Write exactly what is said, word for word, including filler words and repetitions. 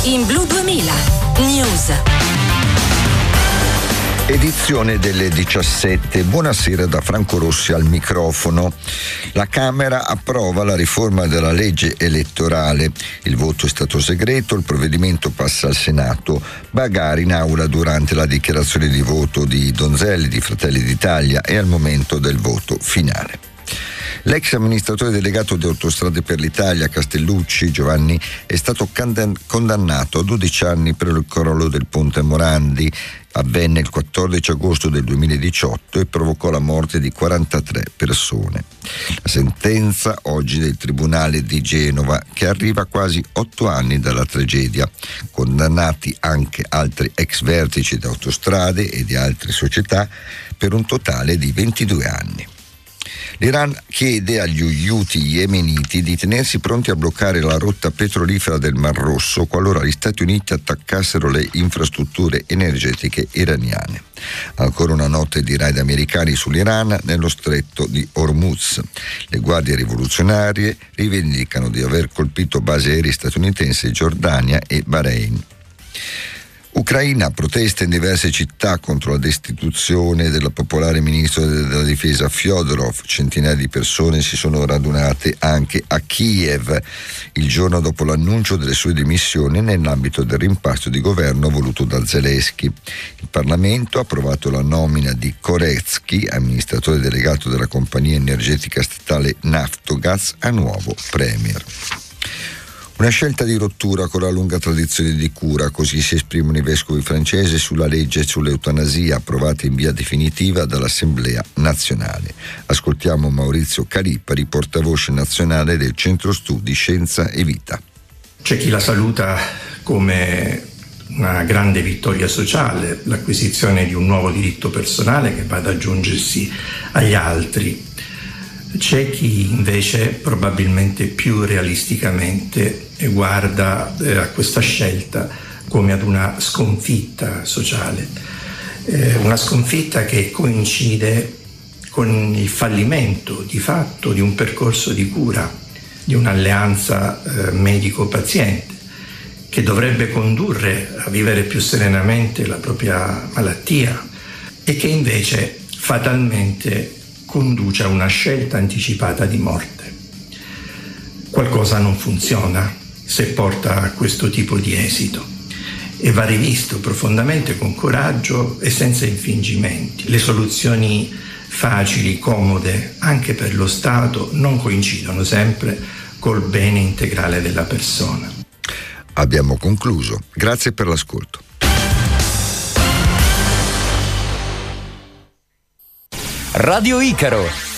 In Blu duemila News. Edizione delle diciassette. Buonasera da Franco Rossi al microfono. La Camera approva la riforma della legge elettorale. Il voto è stato segreto, il provvedimento passa al Senato. Bagarre in aula durante la dichiarazione di voto di Donzelli di Fratelli d'Italia e al momento del voto finale. L'ex amministratore delegato di Autostrade per l'Italia, Castellucci Giovanni, è stato condannato a dodici anni per il crollo del ponte Morandi. Avvenne il quattordici agosto del duemiladiciotto e provocò la morte di quarantatré persone. La sentenza oggi del Tribunale di Genova, che arriva a quasi otto anni dalla tragedia. Condannati anche altri ex vertici di Autostrade e di altre società per un totale di ventidue anni. L'Iran chiede agli Houthi yemeniti di tenersi pronti a bloccare la rotta petrolifera del Mar Rosso qualora gli Stati Uniti attaccassero le infrastrutture energetiche iraniane. Ancora una notte di raid americani sull'Iran nello stretto di Hormuz. Le guardie rivoluzionarie rivendicano di aver colpito basi aeree statunitensi in Giordania e Bahrain. Ucraina, protesta in diverse città contro la destituzione del popolare ministro della difesa Fyodorov. Centinaia di persone si sono radunate anche a Kiev il giorno dopo l'annuncio delle sue dimissioni nell'ambito del rimpasto di governo voluto da Zelensky. Il Parlamento ha approvato la nomina di Koretsky, amministratore delegato della compagnia energetica statale Naftogaz, a nuovo premier. Una scelta di rottura con la lunga tradizione di cura, così si esprimono i vescovi francesi sulla legge sull'eutanasia approvata in via definitiva dall'Assemblea nazionale. Ascoltiamo Maurizio Calipari, portavoce nazionale del Centro Studi Scienza e Vita. C'è chi la saluta come una grande vittoria sociale, l'acquisizione di un nuovo diritto personale che va ad aggiungersi agli altri. C'è chi invece probabilmente più realisticamente guarda eh, a questa scelta come ad una sconfitta sociale, eh, una sconfitta che coincide con il fallimento di fatto di un percorso di cura, di un'alleanza eh, medico-paziente che dovrebbe condurre a vivere più serenamente la propria malattia e che invece fatalmente conduce a una scelta anticipata di morte. Qualcosa non funziona se porta a questo tipo di esito e va rivisto profondamente con coraggio e senza infingimenti. Le soluzioni facili, comode, anche per lo Stato, non coincidono sempre col bene integrale della persona. Abbiamo concluso. Grazie per l'ascolto. Radio Icaro,